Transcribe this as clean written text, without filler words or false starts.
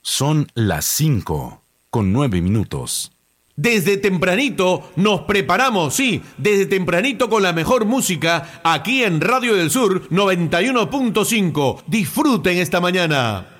Son las 5:09. Desde tempranito nos preparamos, sí, desde tempranito con la mejor música aquí en Radio del Sur 91.5. Disfruten esta mañana.